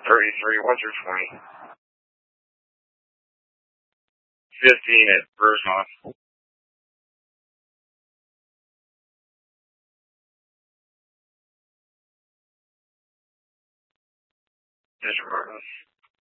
33, 1 through 20. 15 at Rosemont. Yes, regardless.